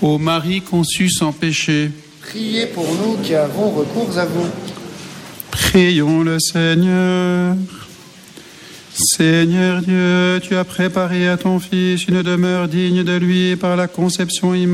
Ô Marie conçue sans péché, Priez pour nous qui avons recours à vous. prions le Seigneur. Seigneur Dieu, tu as préparé à ton Fils une demeure digne de lui par la conception immaculée